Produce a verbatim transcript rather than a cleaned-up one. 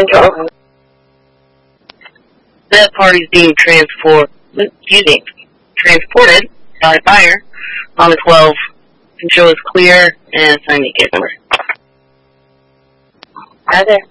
Central. That party is being transport, excuse me, transported by buyer on the twelve. Control is clear and sign the case number. Okay.